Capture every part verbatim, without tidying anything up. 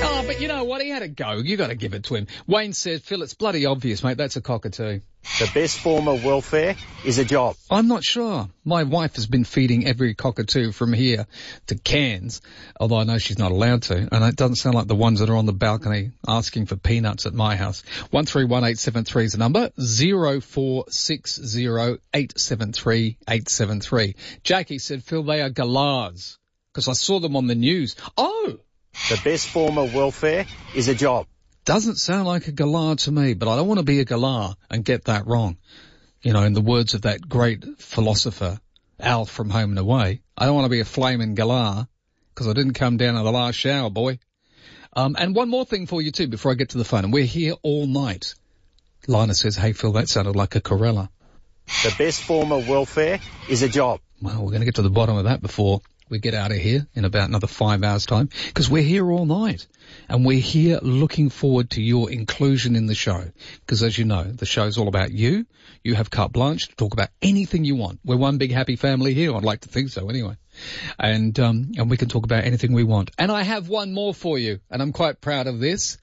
Oh, but you know what? He had a go. You got to give it to him. Wayne said, Phil, it's bloody obvious, mate. That's a cockatoo. The best form of welfare is a job. I'm not sure. My wife has been feeding every cockatoo from here to Cairns, although I know she's not allowed to, and it doesn't sound like the ones that are on the balcony asking for peanuts at my house. one three one eight seven three is the number, zero four six zero eight seven three eight seven three. Jackie said, Phil, they are galahs, because I saw them on the news. Oh! The best form of welfare is a job. Doesn't sound like a galah to me, but I don't want to be a galah and get that wrong. You know, in the words of that great philosopher, Al from Home and Away, I don't want to be a flaming galah because I didn't come down in the last shower, boy. Um, and one more thing for you too before I get to the phone, and we're here all night. Lina says, hey Phil, that sounded like a Corella. The best form of welfare is a job. Well, we're going to get to the bottom of that before we get out of here in about another five hours time, because we're here all night and we're here looking forward to your inclusion in the show. Because as you know, the show's all about you. You have carte blanche to talk about anything you want. We're one big happy family here. I'd like to think so anyway. And, um, and we can talk about anything we want. And I have one more for you, and I'm quite proud of this.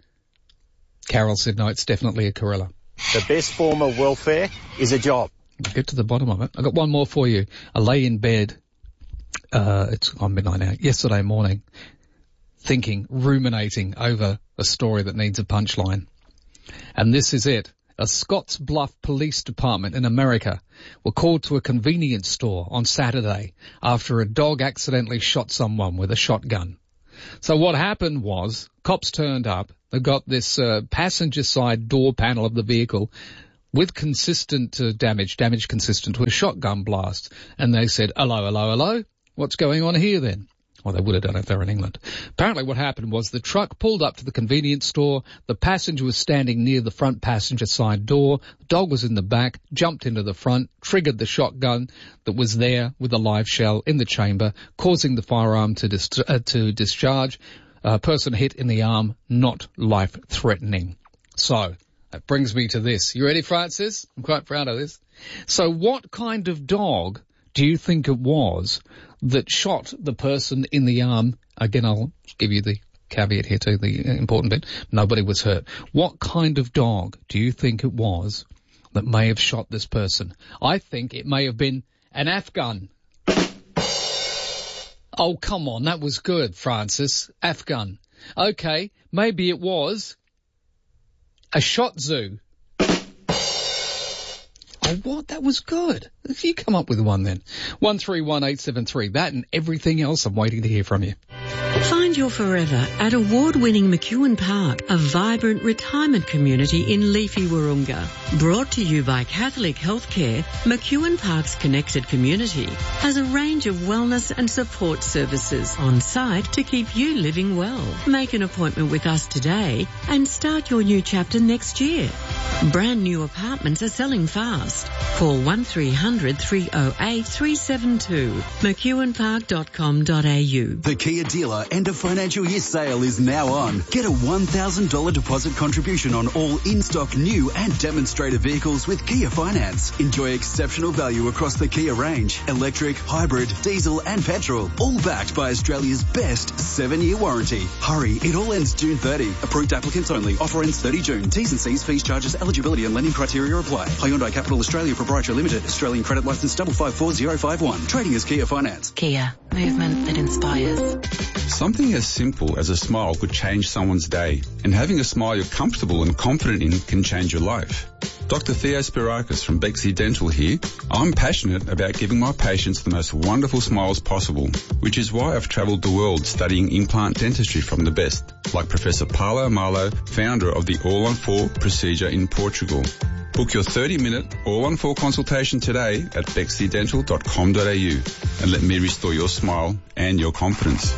Carol said, no, it's definitely a Corella. The best form of welfare is a job. We'll get to the bottom of it. I got one more for you. I lay in bed. Uh, it's on midnight now, yesterday morning, thinking, ruminating over a story that needs a punchline. And this is it. A Scotts Bluff Police Department in America were called to a convenience store on Saturday after a dog accidentally shot someone with a shotgun. So what happened was, cops turned up, they got this uh, passenger side door panel of the vehicle with consistent uh, damage, damage consistent to a shotgun blast. And they said, hello, hello, hello. What's going on here then? Well, they would have done it if they were in England. Apparently what happened was the truck pulled up to the convenience store. The passenger was standing near the front passenger side door. The dog was in the back, jumped into the front, triggered the shotgun that was there with a live shell in the chamber, causing the firearm to, dis- uh, to discharge. A person hit in the arm, not life-threatening. So that brings me to this. You ready, Francis? I'm quite proud of this. So what kind of dog do you think it was that shot the person in the arm? Again, I'll give you the caveat here too, the important bit. Nobody was hurt. What kind of dog do you think it was that may have shot this person? I think it may have been an Afghan. Oh, come on. That was good, Francis. Afghan. Okay. Maybe it was a Shih Tzu. Oh, what? That was good. If you come up with one then. one three one eight seven three. That and everything else, I'm waiting to hear from you. Find your forever at award-winning McEwen Park, a vibrant retirement community in leafy Wahroonga. Brought to you by Catholic Healthcare, McEwen Park's connected community has a range of wellness and support services on site to keep you living well. Make an appointment with us today and start your new chapter next year. Brand new apartments are selling fast. Call one three hundred three oh eight three seven two, mcewen park dot com dot a u. The Kia dealer end of financial year sale is now on. Get a one thousand dollars deposit contribution on all in-stock new and demonstrator vehicles with Kia Finance. Enjoy exceptional value across the Kia range. Electric, hybrid, diesel and petrol. All backed by Australia's best seven-year warranty. Hurry, it all ends June thirtieth. Approved applicants only. Offer ends thirtieth of June. T's and C's, fees, charges, eligibility and lending criteria apply. Hyundai Capital Australia Proprietary Limited. Australian credit licence double five four zero five one. Trading as Kia Finance. Kia. Movement that inspires. Something as simple as a smile could change someone's day, and having a smile you're comfortable and confident in can change your life. Doctor Theo Spirakis from Bexley Dental here. I'm passionate about giving my patients the most wonderful smiles possible, which is why I've travelled the world studying implant dentistry from the best, like Professor Paulo Malo, founder of the All on four procedure in Portugal. Book your thirty minute All on four consultation today at bexley dental dot com dot a u and let me restore your smile and your confidence.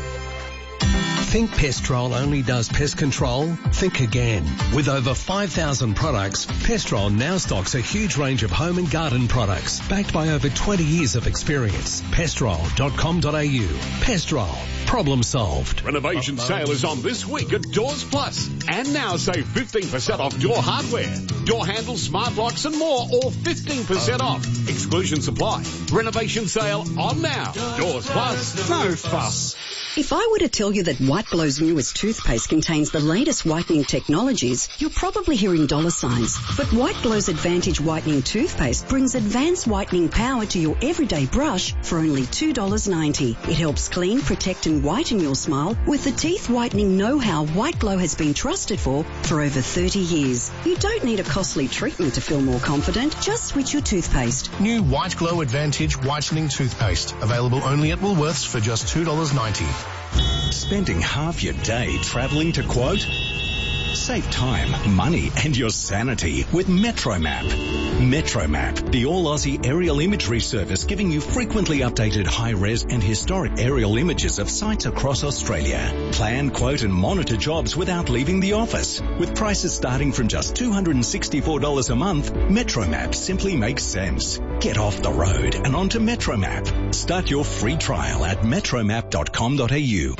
Think Pestrol only does pest control? Think again. With over five thousand products, Pestrol now stocks a huge range of home and garden products, backed by over twenty years of experience. pestrol dot com dot a u. Pestrol. Problem solved. Renovation sale is on this week at Doors Plus. And now save fifteen percent off door hardware, door handles, smart locks and more, or fifteen percent off. Exclusions apply. Renovation sale on now. Doors Plus. No fuss. If I were to tell you that White Glow's newest toothpaste contains the latest whitening technologies, you're probably hearing dollar signs. But White Glow's Advantage Whitening Toothpaste brings advanced whitening power to your everyday brush for only two dollars ninety. It helps clean, protect and whiten your smile with the teeth whitening know-how White Glow has been trusted for for over thirty years. You don't need a costly treatment to feel more confident. Just switch your toothpaste. New White Glow Advantage Whitening Toothpaste. Available only at Woolworths for just two dollars ninety. Spending half your day travelling to quote? Save time, money and your sanity with MetroMap. MetroMap, the all-Aussie aerial imagery service giving you frequently updated high-res and historic aerial images of sites across Australia. Plan, quote and monitor jobs without leaving the office. With prices starting from just two hundred sixty-four dollars a month, MetroMap simply makes sense. Get off the road and onto MetroMap. Start your free trial at metromap dot com dot a u.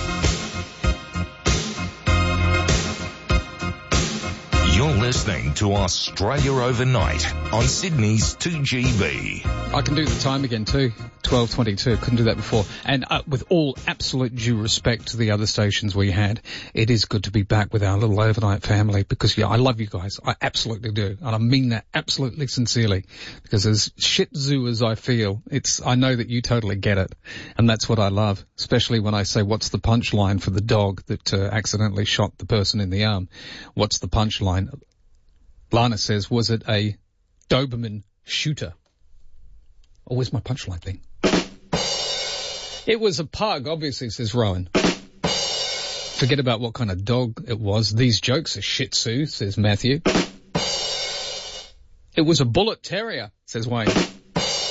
You're listening to Australia Overnight on Sydney's two G B. I can do the time again too. twelve twenty-two. Couldn't do that before. And uh, with all absolute due respect to the other stations we had, it is good to be back with our little overnight family because, yeah, I love you guys. I absolutely do. And I mean that absolutely sincerely because as shit zoo as I feel, it's, I know that you totally get it. And that's what I love, especially when I say, what's the punchline for the dog that uh, accidentally shot the person in the arm? What's the punchline? Lana says, was it a Doberman shooter? Oh, where's my punchline thing? It was a pug, obviously, says Rowan. Forget about what kind of dog it was. These jokes are shih tzu, says Matthew. It was a bullet terrier, says Wayne.